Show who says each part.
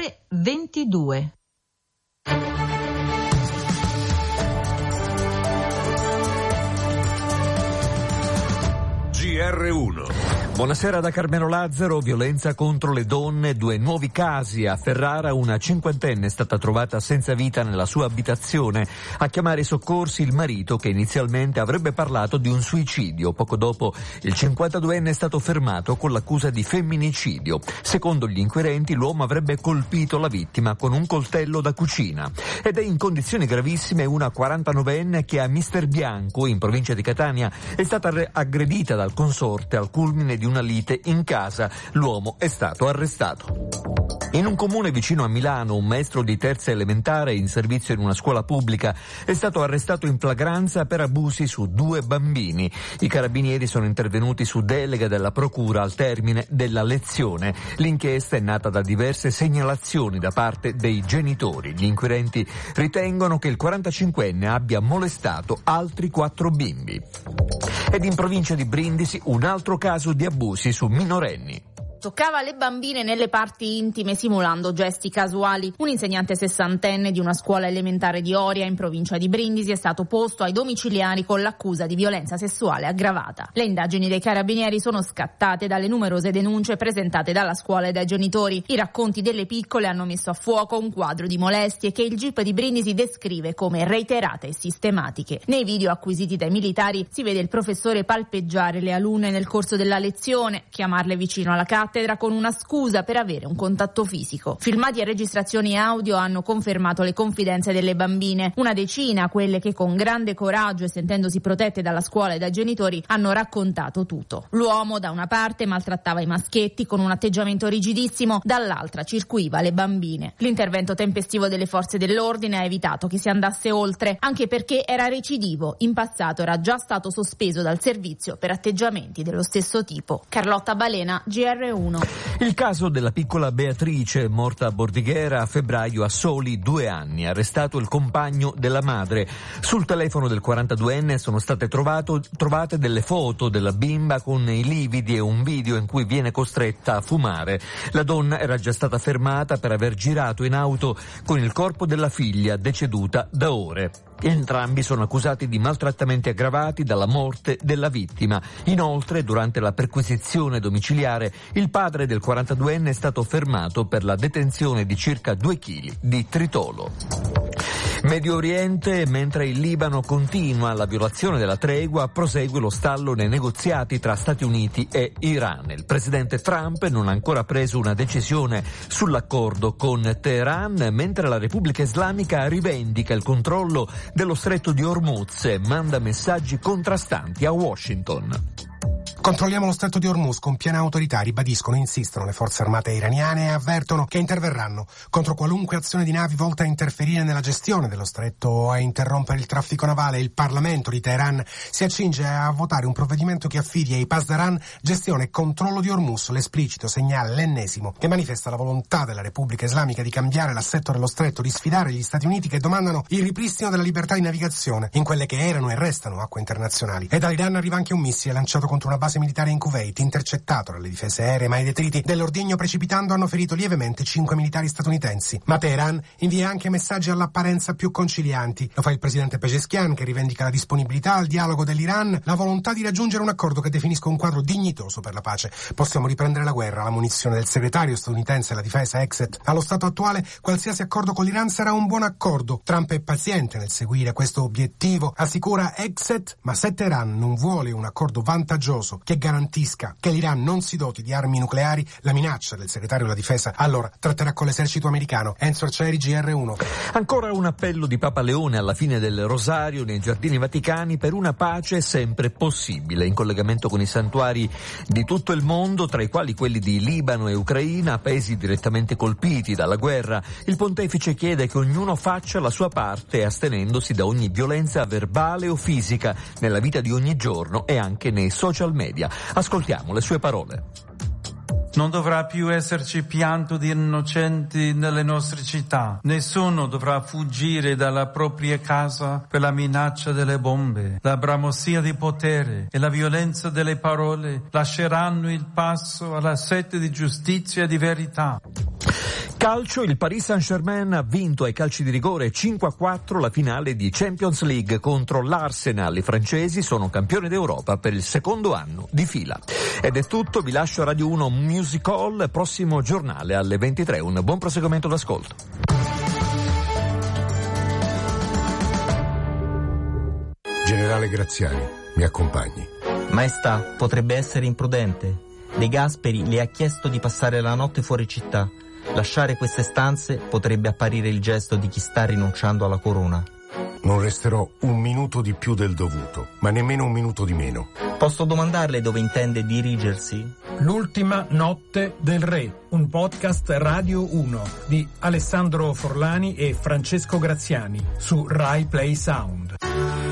Speaker 1: ore 22.
Speaker 2: GR1.
Speaker 3: Buonasera da Carmelo Lazzaro. Violenza contro le donne, 2 nuovi casi. A Ferrara una cinquantenne è stata trovata senza vita nella sua abitazione. A chiamare i soccorsi il marito, che inizialmente avrebbe parlato di un suicidio. Poco dopo il 52enne è stato fermato con l'accusa di femminicidio. Secondo gli inquirenti l'uomo avrebbe colpito la vittima con un coltello da cucina. Ed è in condizioni gravissime una 49enne che a Mister Bianco, in provincia di Catania, è stata aggredita dal consorte al culmine di una lite in casa. L'uomo è stato arrestato. In un comune vicino a Milano, un maestro di terza elementare in servizio in una scuola pubblica è stato arrestato in flagranza per abusi su 2 bambini. I carabinieri sono intervenuti su delega della procura al termine della lezione. L'inchiesta è nata da diverse segnalazioni da parte dei genitori. Gli inquirenti ritengono che il 45enne abbia molestato altri 4 bimbi. Ed in provincia di Brindisi un altro caso di abusi su minorenni.
Speaker 4: Toccava le bambine nelle parti intime simulando gesti casuali. Un insegnante 60enne di una scuola elementare di Oria, in provincia di Brindisi, è stato posto ai domiciliari con l'accusa di violenza sessuale aggravata. Le indagini dei carabinieri sono scattate dalle numerose denunce presentate dalla scuola e dai genitori. I racconti delle piccole hanno messo a fuoco un quadro di molestie che il GIP di Brindisi descrive come reiterate e sistematiche. Nei video acquisiti dai militari si vede il professore palpeggiare le alunne nel corso della lezione, chiamarle vicino alla cattedra con una scusa per avere un contatto fisico. Filmati e registrazioni audio hanno confermato le confidenze delle bambine. Una decina quelle che con grande coraggio e sentendosi protette dalla scuola e dai genitori hanno raccontato tutto. L'uomo da una parte maltrattava i maschietti con un atteggiamento rigidissimo, dall'altra circuiva le bambine. L'intervento tempestivo delle forze dell'ordine ha evitato che si andasse oltre, anche perché era recidivo. In passato era già stato sospeso dal servizio per atteggiamenti dello stesso tipo. Carlotta Balena, GR1.
Speaker 3: Il caso della piccola Beatrice, morta a Bordighera a febbraio a soli 2 anni. Arrestato il compagno della madre. Sul telefono del 42enne sono state trovate delle foto della bimba con i lividi e un video in cui viene costretta a fumare. La donna era già stata fermata per aver girato in auto con il corpo della figlia deceduta da ore. Entrambi sono accusati di maltrattamenti aggravati dalla morte della vittima. Inoltre, durante la perquisizione domiciliare, il padre del 42enne è stato fermato per la detenzione di circa 2 chili di tritolo. Medio Oriente, mentre il Libano continua la violazione della tregua, prosegue lo stallo nei negoziati tra Stati Uniti e Iran. Il presidente Trump non ha ancora preso una decisione sull'accordo con Teheran, mentre la Repubblica Islamica rivendica il controllo dello stretto di Hormuz e manda messaggi contrastanti a Washington.
Speaker 5: Controlliamo lo stretto di Hormuz con piena autorità, ribadiscono e insistono le forze armate iraniane e avvertono che interverranno contro qualunque azione di navi volta a interferire nella gestione dello stretto o a interrompere il traffico navale. Il Parlamento di Teheran si accinge a votare un provvedimento che affidi ai Pasdaran gestione e controllo di Hormuz, l'esplicito segnale, l'ennesimo, che manifesta la volontà della Repubblica Islamica di cambiare l'assetto dello stretto, di sfidare gli Stati Uniti che domandano il ripristino della libertà di navigazione in quelle che erano e restano acque internazionali. E dall'Iran arriva anche un missile lanciato contro una base militare in Kuwait, intercettato dalle difese aeree, ma i detriti dell'ordigno precipitando hanno ferito lievemente 5 militari statunitensi. Ma Teheran invia anche messaggi all'apparenza più concilianti. Lo fa il presidente Pezeshkian, che rivendica la disponibilità al dialogo dell'Iran, la volontà di raggiungere un accordo che definisca un quadro dignitoso per la pace. Possiamo riprendere la guerra, la munizione del segretario statunitense alla difesa Exet. Allo stato attuale, qualsiasi accordo con l'Iran sarà un buon accordo. Trump è paziente nel seguire questo obiettivo, assicura Exet, ma se Teheran non vuole un accordo vantaggioso che garantisca che l'Iran non si doti di armi nucleari, la minaccia del segretario della difesa allora tratterà con l'esercito americano. Enzo Arcieri, GR1.
Speaker 3: Ancora un appello di Papa Leone alla fine del Rosario nei Giardini Vaticani per una pace sempre possibile, in collegamento con i santuari di tutto il mondo, tra i quali quelli di Libano e Ucraina, paesi direttamente colpiti dalla guerra. Il pontefice chiede che ognuno faccia la sua parte astenendosi da ogni violenza verbale o fisica nella vita di ogni giorno e anche nei social media. Ascoltiamo le sue parole.
Speaker 6: Non dovrà più esserci pianto di innocenti nelle nostre città. Nessuno dovrà fuggire dalla propria casa per la minaccia delle bombe. La bramosia di potere e la violenza delle parole lasceranno il passo alla sete di giustizia e di verità.
Speaker 3: Calcio, il Paris Saint-Germain ha vinto ai calci di rigore 5-4 la finale di Champions League contro l'Arsenal. I francesi sono campioni d'Europa per il secondo anno di fila. Ed è tutto, vi lascio a Radio 1 Music Hall, prossimo giornale alle 23. Un buon proseguimento d'ascolto.
Speaker 1: Generale Graziani, mi accompagni.
Speaker 2: Maestà, potrebbe essere imprudente. De Gasperi le ha chiesto di passare la notte fuori città. Lasciare queste stanze potrebbe apparire il gesto di chi sta rinunciando alla corona.
Speaker 1: Non resterò un minuto di più del dovuto, ma nemmeno un minuto di meno.
Speaker 2: Posso domandarle dove intende dirigersi?
Speaker 7: L'ultima notte del re, un podcast Radio 1 di Alessandro Forlani e Francesco Graziani su Rai Play Sound.